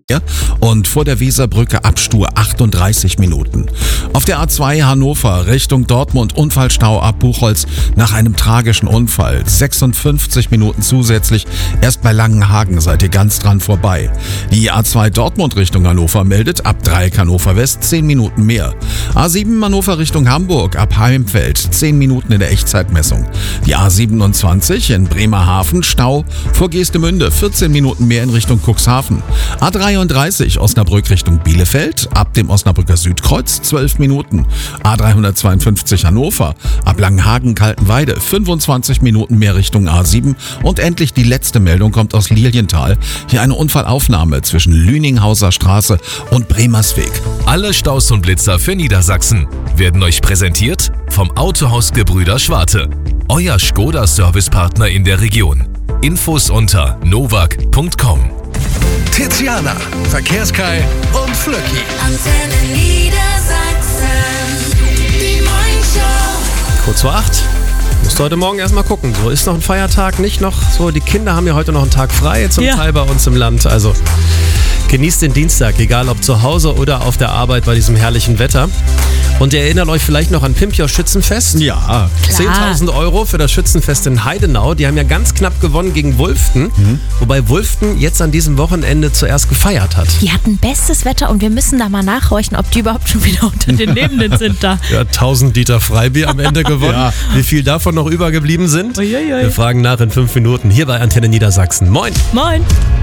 und vor der Weserbrücke Abstur 38 Minuten. Auf der A2 Hannover Richtung Dortmund Unfallstau ab Buchholz nach einem tragischen Unfall. 56 Minuten zusätzlich. Erst bei Langenhagen seid ihr ganz dran vorbei. Die A2 Dortmund Richtung Hannover meldet ab Dreieck Hannover West 10 Minuten mehr. A7 Hannover Richtung Hamburg ab Heimfeld 10 Minuten in der Echtzeitmessung. Die A27 in Bremerhaven Stau vor Geestemünde 14 Minuten mehr in Richtung Cuxhaven. A33 Osnabrück Richtung Bielefeld, ab dem Osnabrücker Südkreuz 12 Minuten. A352 Hannover, ab Langenhagen-Kaltenweide 25 Minuten mehr Richtung A7. Und endlich die letzte Meldung kommt aus Lilienthal. Hier eine Unfallaufnahme zwischen Lüninghauser Straße und Bremersweg. Alle Staus und Blitzer für Niedersachsen werden euch präsentiert vom Autohaus Gebrüder Schwarte. Euer Škoda-Servicepartner in der Region. Infos unter novak.com. Tiziana, Verkehrskai und Flöcki. Antenne Niedersachsen, die Morningshow. Kurz vor 8. Musst du heute Morgen erstmal gucken. So ist noch ein Feiertag, nicht noch so. Die Kinder haben ja heute noch einen Tag frei, zum Teil bei uns im Land. Also genießt den Dienstag, egal ob zu Hause oder auf der Arbeit bei diesem herrlichen Wetter. Und ihr erinnert euch vielleicht noch an Pimpjoch Schützenfest? Ja. 10.000 Euro für das Schützenfest in Heidenau. Die haben ja ganz knapp gewonnen gegen Wulften. Wobei Wulften jetzt an diesem Wochenende zuerst gefeiert hat. Die hatten bestes Wetter und wir müssen da mal nachhorchen, ob die überhaupt schon wieder unter den Lebenden sind da. Ja, 1000 Liter Freibier am Ende gewonnen. Ja. Wie viel davon noch übergeblieben sind? Uiuiui. Wir fragen nach in 5 Minuten hier bei Antenne Niedersachsen. Moin! Moin!